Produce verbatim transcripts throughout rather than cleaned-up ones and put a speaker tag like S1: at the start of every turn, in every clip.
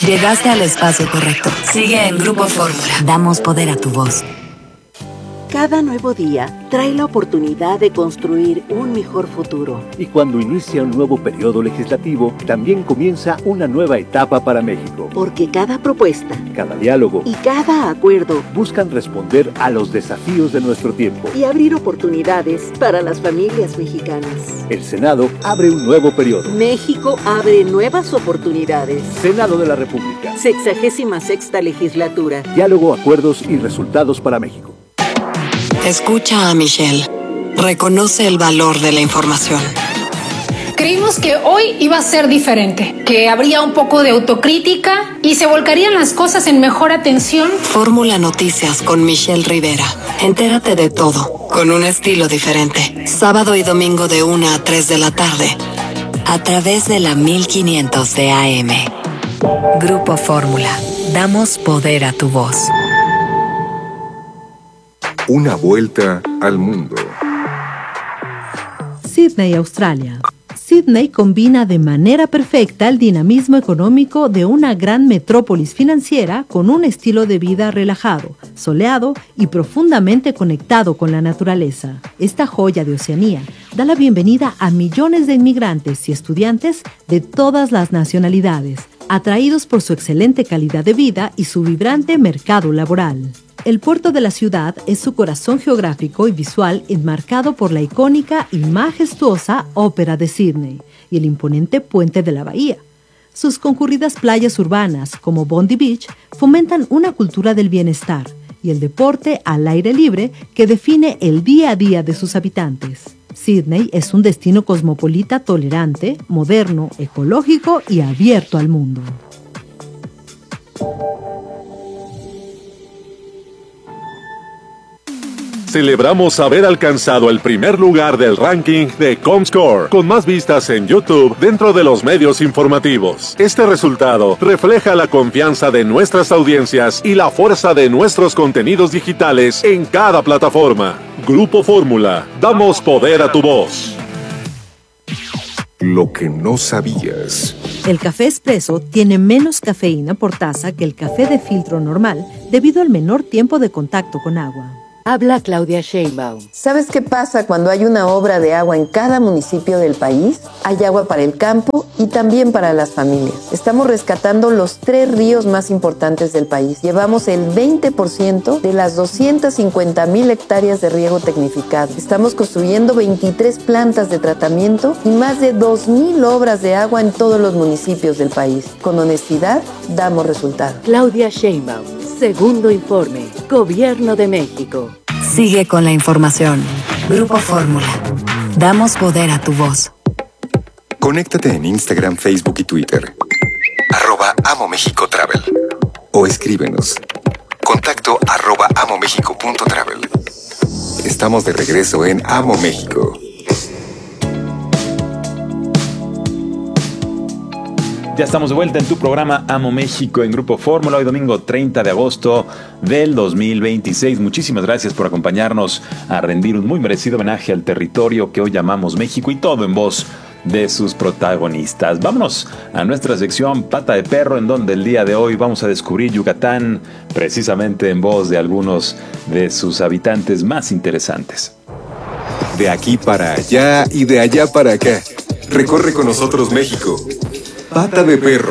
S1: Llegaste al espacio correcto. Sigue en Grupo Fórmula. Damos poder a tu voz.
S2: Cada nuevo día trae la oportunidad de construir un mejor futuro.
S3: Y cuando inicia un nuevo periodo legislativo, también comienza una nueva etapa para México.
S2: Porque cada propuesta,
S3: cada diálogo
S2: y cada acuerdo
S3: buscan responder a los desafíos de nuestro tiempo
S2: y abrir oportunidades para las familias mexicanas.
S3: El Senado abre un nuevo periodo.
S2: México abre nuevas oportunidades.
S3: Senado de la República.
S2: Sexagésima sexta legislatura.
S3: Diálogo, acuerdos y resultados para México.
S1: Escucha a Michelle. Reconoce el valor de la información.
S4: Creímos que hoy iba a ser diferente, que habría un poco de autocrítica y se volcarían las cosas en mejor atención.
S1: Fórmula Noticias con Michelle Rivera. Entérate de todo, con un estilo diferente. Sábado y domingo de una a tres de la tarde. A través de la mil quinientos de A M. Grupo Fórmula. Damos poder a tu voz.
S5: Una vuelta al mundo.
S6: Sídney, Australia. Sídney combina de manera perfecta el dinamismo económico de una gran metrópolis financiera con un estilo de vida relajado, soleado y profundamente conectado con la naturaleza. Esta joya de Oceanía da la bienvenida a millones de inmigrantes y estudiantes de todas las nacionalidades, atraídos por su excelente calidad de vida y su vibrante mercado laboral. El puerto de la ciudad es su corazón geográfico y visual enmarcado por la icónica y majestuosa Ópera de Sídney y el imponente puente de la bahía. Sus concurridas playas urbanas, como Bondi Beach, fomentan una cultura del bienestar y el deporte al aire libre que define el día a día de sus habitantes. Sídney es un destino cosmopolita tolerante, moderno, ecológico y abierto al mundo.
S7: Celebramos haber alcanzado el primer lugar del ranking de Comscore, con más vistas en YouTube dentro de los medios informativos. Este resultado refleja la confianza de nuestras audiencias y la fuerza de nuestros contenidos digitales en cada plataforma. Grupo Fórmula, damos poder a tu voz.
S5: Lo que no sabías.
S6: El café expreso tiene menos cafeína por taza que el café de filtro normal debido al menor tiempo de contacto con agua.
S8: Habla Claudia Sheinbaum.
S9: ¿Sabes qué pasa cuando hay una obra de agua en cada municipio del país? Hay agua para el campo y también para las familias. Estamos rescatando los tres ríos más importantes del país. Llevamos el veinte por ciento de las doscientas cincuenta mil hectáreas de riego tecnificado. Estamos construyendo veintitrés plantas de tratamiento y más de dos mil obras de agua en todos los municipios del país. Con honestidad, damos resultados.
S8: Claudia Sheinbaum. Segundo informe. Gobierno de México.
S1: Sigue con la información. Grupo Fórmula. Damos poder a tu voz.
S5: Conéctate en Instagram, Facebook y Twitter. Arroba Amo México Travel. O escríbenos. Contacto arroba amomexico punto travel. Estamos de regreso en Amo México.
S10: Ya estamos de vuelta en tu programa Amo México en Grupo Fórmula, hoy domingo treinta de agosto del dos mil veintiséis. Muchísimas gracias por acompañarnos a rendir un muy merecido homenaje al territorio que hoy llamamos México y todo en voz de sus protagonistas. Vámonos a nuestra sección Pata de Perro, en donde el día de hoy vamos a descubrir Yucatán, precisamente en voz de algunos de sus habitantes más interesantes.
S5: De aquí para allá y de allá para acá. Recorre con nosotros México. Pata de Perro.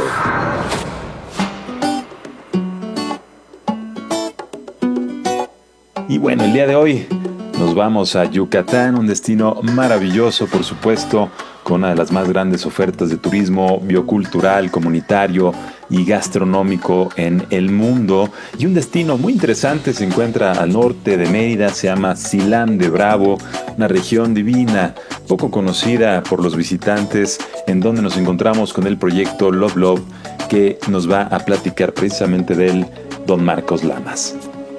S10: Y bueno, el día de hoy nos vamos a Yucatán, un destino maravilloso, por supuesto, con una de las más grandes ofertas de turismo biocultural, comunitario y gastronómico en el mundo. Y un destino muy interesante se encuentra al norte de Mérida, se llama Silán de Bravo, una región divina, poco conocida por los visitantes, en donde nos encontramos con el proyecto Love Love, que nos va a platicar precisamente de él don Marcos Lamas.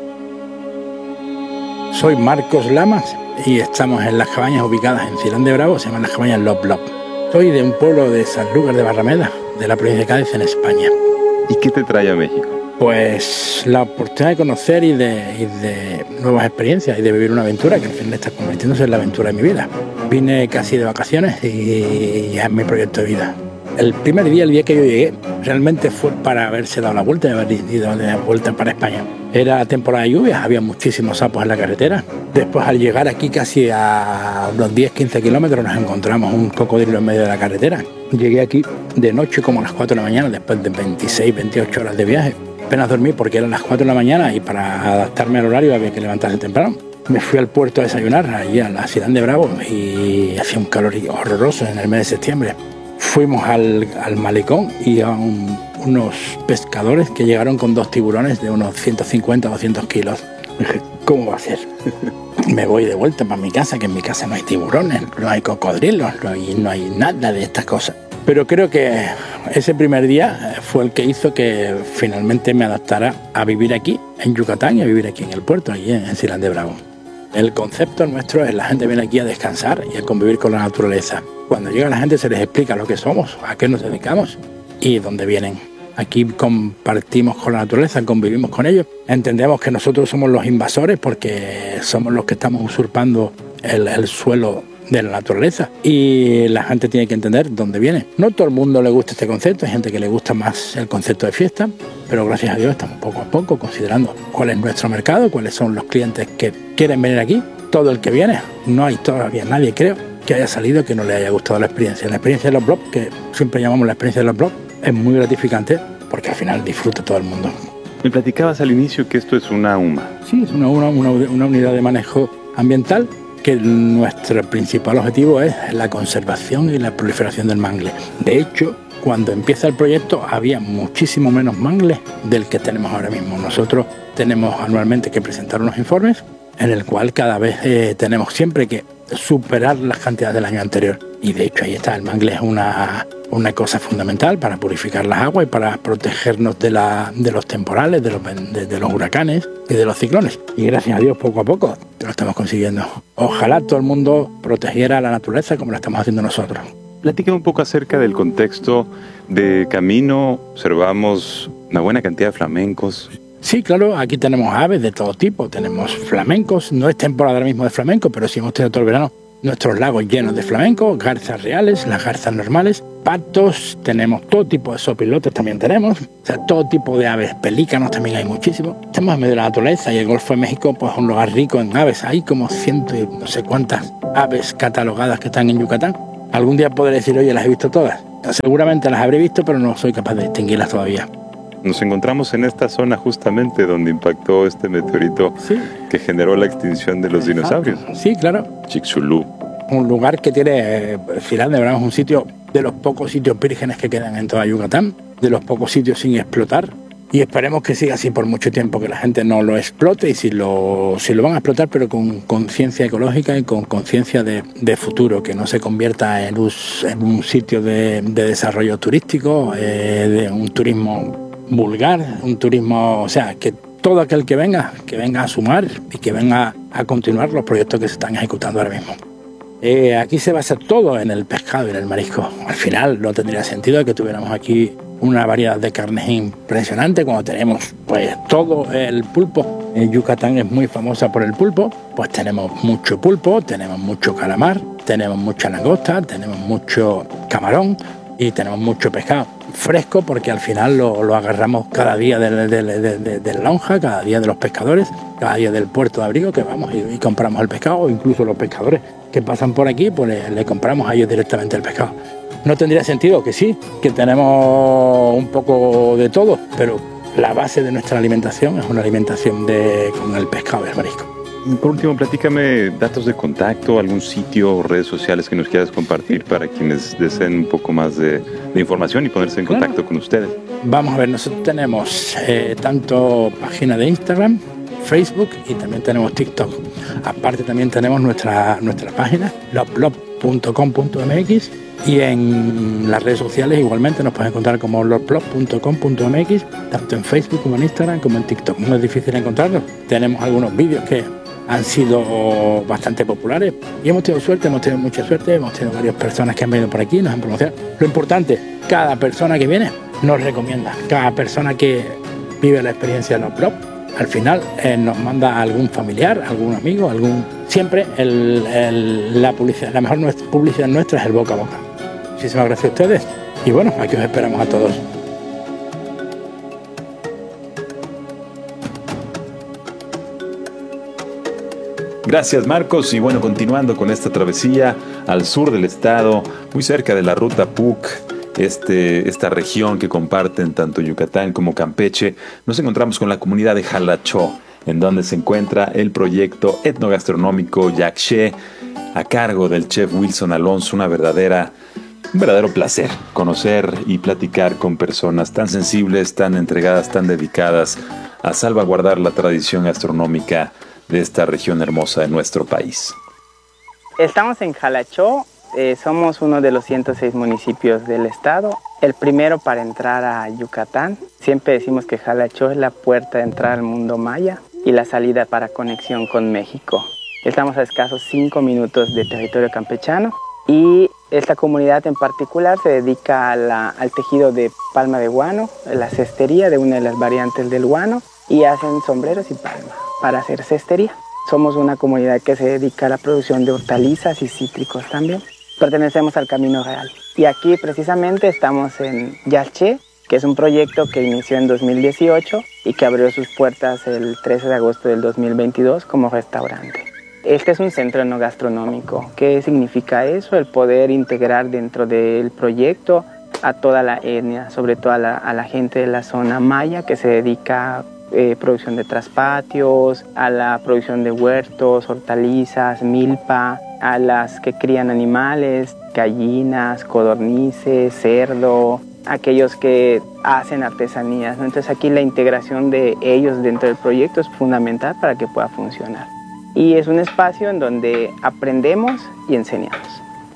S11: Soy Marcos Lamas y estamos en las cabañas ubicadas en Silán de Bravo, se llaman las cabañas Love Love. Soy de un pueblo de Sanlúcar de Barrameda, de la provincia de Cádiz, en España.
S10: ¿Y qué te trae a México?
S11: Pues la oportunidad de conocer y de, y de nuevas experiencias y de vivir una aventura que al final está convirtiéndose en la aventura de mi vida. Vine casi de vacaciones y ya es mi proyecto de vida. El primer día, el día que yo llegué, realmente fue para haberse dado la vuelta y haber ido de vuelta para España. Era temporada de lluvias, había muchísimos sapos en la carretera. Después, al llegar aquí casi a unos diez a quince kilómetros, nos encontramos un cocodrilo en medio de la carretera. Llegué aquí de noche como a las cuatro de la mañana, después de veintiséis, veintiocho horas de viaje. Apenas dormí porque eran las cuatro de la mañana y para adaptarme al horario había que levantarse temprano. Me fui al puerto a desayunar, allí a la Ciudad de Bravo, y hacía un calor horroroso en el mes de septiembre. Fuimos al, al malecón y a un, unos pescadores que llegaron con dos tiburones de unos ciento cincuenta o doscientos kilos. Dije, ¿cómo va a ser? Me voy de vuelta para mi casa, que en mi casa no hay tiburones, no hay cocodrilos, no hay, no hay nada de estas cosas. Pero creo que ese primer día fue el que hizo que finalmente me adaptara a vivir aquí, en Yucatán, y a vivir aquí en el puerto, allí en Ciudad de Bravo. El concepto nuestro es la gente viene aquí a descansar y a convivir con la naturaleza. Cuando llega la gente se les explica lo que somos, a qué nos dedicamos y dónde vienen. Aquí compartimos con la naturaleza, convivimos con ellos. Entendemos que nosotros somos los invasores porque somos los que estamos usurpando el, el suelo de la naturaleza, y la gente tiene que entender dónde viene. No todo el mundo le gusta este concepto, hay gente que le gusta más el concepto de fiesta, pero gracias a Dios estamos poco a poco considerando cuál es nuestro mercado, cuáles son los clientes que quieren venir aquí. Todo el que viene, no hay todavía nadie, creo, que haya salido que no le haya gustado la experiencia. La experiencia de los blogs, que siempre llamamos la experiencia de los blogs, es muy gratificante porque al final disfruta todo el mundo.
S10: Me platicabas al inicio que esto es una U M A.
S11: Sí, es una, una, una, una unidad de manejo ambiental, que nuestro principal objetivo es la conservación y la proliferación del mangle. De hecho, cuando empieza el proyecto había muchísimo menos mangle del que tenemos ahora mismo. Nosotros tenemos anualmente que presentar unos informes en el cual cada vez eh, tenemos siempre que superar las cantidades del año anterior. Y de hecho ahí está, el mangle es una, una cosa fundamental para purificar las aguas y para protegernos de, la, de los temporales, de los, de, de los huracanes y de los ciclones. Y gracias a Dios, poco a poco lo estamos consiguiendo. Ojalá todo el mundo protegiera la naturaleza como lo estamos haciendo nosotros.
S10: Platícame un poco acerca del contexto de camino. Observamos una buena cantidad de flamencos.
S11: Sí, claro, aquí tenemos aves de todo tipo, tenemos flamencos, no es temporada ahora mismo de flamenco, pero sí hemos tenido todo el verano nuestros lagos llenos de flamencos, garzas reales, las garzas normales, patos, tenemos todo tipo de sopilotes también tenemos, o sea, todo tipo de aves, pelícanos también hay muchísimos. Estamos en medio de la naturaleza y el Golfo de México pues es un lugar rico en aves, hay como ciento y no sé cuántas aves catalogadas que están en Yucatán. Algún día podré decir, oye, las he visto todas. Seguramente las habré visto, pero no soy capaz de distinguirlas todavía.
S10: Nos encontramos en esta zona justamente donde impactó este meteorito sí. que generó la extinción de los dinosaurios.
S11: Sí, claro.
S10: Chicxulub.
S11: Un lugar que tiene, eh, Ciudad de Bravo es un sitio de los pocos sitios vírgenes que quedan en toda Yucatán, de los pocos sitios sin explotar. Y esperemos que siga así por mucho tiempo, que la gente no lo explote y si lo, si lo van a explotar, pero con conciencia ecológica y con conciencia de, de futuro, que no se convierta en un, en un sitio de, de desarrollo turístico, eh, de un turismo vulgar, un turismo, o sea, que todo aquel que venga, que venga a sumar y que venga a continuar los proyectos que se están ejecutando ahora mismo. Eh, aquí se basa todo en el pescado y en el marisco. Al final no tendría sentido que tuviéramos aquí una variedad de carnes impresionante cuando tenemos pues todo el pulpo. En Yucatán es muy famosa por el pulpo, pues tenemos mucho pulpo, tenemos mucho calamar, tenemos mucha langosta, tenemos mucho camarón y tenemos mucho pescado fresco porque al final lo, lo agarramos cada día de, de, de, de, de la lonja, cada día de los pescadores, cada día del puerto de Abrigo que vamos y, y compramos el pescado, o incluso los pescadores que pasan por aquí pues le, le compramos a ellos directamente el pescado. No tendría sentido que sí, que tenemos un poco de todo, pero la base de nuestra alimentación es una alimentación de, con el pescado y el marisco.
S10: Por último, platícame datos de contacto, algún sitio o redes sociales que nos quieras compartir para quienes deseen un poco más de, de información y ponerse en contacto claro. con ustedes.
S11: Vamos a ver, nosotros tenemos eh, tanto página de Instagram, Facebook y también tenemos TikTok. Aparte también tenemos nuestra, nuestra página, loblog punto com punto m x, y en las redes sociales igualmente nos pueden encontrar como loblog punto com punto m x, tanto en Facebook como en Instagram como en TikTok. No es difícil encontrarlos. Tenemos algunos vídeos que han sido bastante populares y hemos tenido suerte, hemos tenido mucha suerte, hemos tenido varias personas que han venido por aquí, nos han promocionado. Lo importante, cada persona que viene nos recomienda, cada persona que vive la experiencia de los blogs, al final eh, nos manda a algún familiar, algún amigo, algún siempre el, el, la publicidad, la mejor nuestra, publicidad nuestra es el boca a boca. Muchísimas gracias a ustedes Y bueno, aquí os esperamos a todos.
S10: Gracias, Marcos. Y bueno, continuando con esta travesía al sur del estado, muy cerca de la ruta P U C, este, esta región que comparten tanto Yucatán como Campeche, nos encontramos con la comunidad de Jalachó, en donde se encuentra el proyecto etnogastronómico Yaxché, a cargo del chef Wilson Alonso. Una verdadera, un verdadero placer conocer y platicar con personas tan sensibles, tan entregadas, tan dedicadas a salvaguardar la tradición gastronómica de esta región hermosa de nuestro país.
S12: Estamos en Jalachó, eh, somos uno de los ciento seis municipios del estado, el primero para entrar a Yucatán. Siempre decimos que Jalachó es la puerta de entrada al mundo maya y la salida para conexión con México. Estamos a escasos cinco minutos de territorio campechano y esta comunidad en particular se dedica a la, al tejido de palma de guano, la cestería de una de las variantes del guano, y hacen sombreros y palma para hacer cestería. Somos una comunidad que se dedica a la producción de hortalizas y cítricos también. Pertenecemos al Camino Real. Y aquí precisamente estamos en Yaxché, que es un proyecto que inició en dos mil dieciocho y que abrió sus puertas el trece de agosto del dos mil veintidós como restaurante. Este es un centro etnogastronómico. ¿Qué significa eso? El poder integrar dentro del proyecto a toda la etnia, sobre todo a la, a la gente de la zona maya que se dedica a Eh, producción de traspatios, a la producción de huertos, hortalizas, milpa, a las que crían animales, gallinas, codornices, cerdo, aquellos que hacen artesanías, ¿no? Entonces aquí la integración de ellos dentro del proyecto es fundamental para que pueda funcionar. Y es un espacio en donde aprendemos y enseñamos.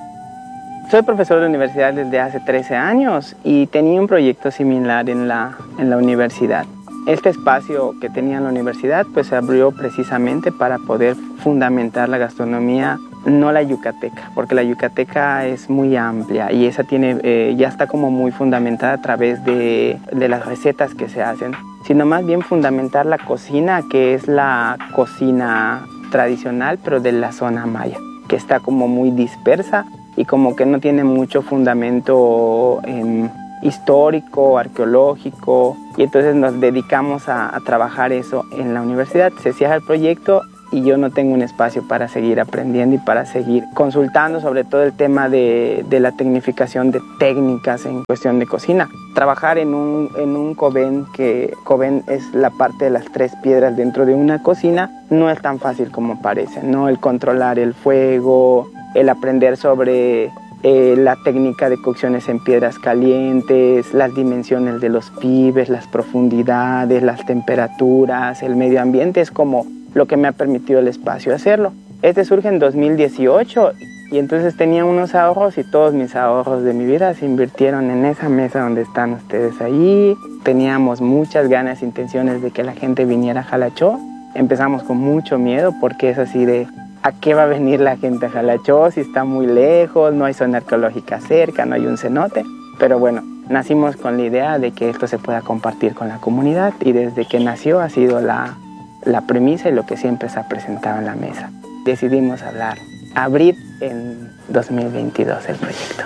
S12: Soy profesor de universidad desde hace trece años y tenía un proyecto similar en la, en la universidad. Este espacio que tenía en la universidad pues se abrió precisamente para poder fundamentar la gastronomía, no la yucateca, porque la yucateca es muy amplia y esa tiene, eh, ya está como muy fundamentada a través de, de las recetas que se hacen, sino más bien fundamentar la cocina, que es la cocina tradicional pero de la zona maya, que está como muy dispersa y como que no tiene mucho fundamento en histórico, arqueológico, y entonces nos dedicamos a, a trabajar eso en la universidad. Se cierra el proyecto y yo no tengo un espacio para seguir aprendiendo y para seguir consultando sobre todo el tema de, de la tecnificación de técnicas en cuestión de cocina. Trabajar en un, en un covén, que covén es la parte de las tres piedras dentro de una cocina, no es tan fácil como parece, ¿no? El controlar el fuego, el aprender sobre Eh, la técnica de cocciones en piedras calientes, las dimensiones de los pibes, las profundidades, las temperaturas, el medio ambiente, es como lo que me ha permitido el espacio hacerlo. Este surge en dos mil dieciocho y entonces tenía unos ahorros y todos mis ahorros de mi vida se invirtieron en esa mesa donde están ustedes ahí. Teníamos muchas ganas e intenciones de que la gente viniera a Jalachó. Empezamos con mucho miedo porque es así de ¿a qué va a venir la gente a Jalachó si está muy lejos, no hay zona arqueológica cerca, no hay un cenote? Pero bueno, nacimos con la idea de que esto se pueda compartir con la comunidad y desde que nació ha sido la, la premisa y lo que siempre se ha presentado en la mesa. Decidimos hablar, abrir en dos mil veintidós el proyecto.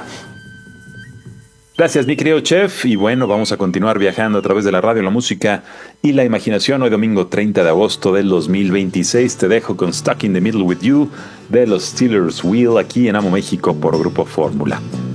S10: Gracias, mi querido chef. Y bueno, vamos a continuar viajando a través de la radio, la música y la imaginación. Hoy domingo treinta de agosto del dos mil veintiséis te dejo con Stuck in the Middle with You de los Steelers Wheel aquí en Amo México por Grupo Fórmula.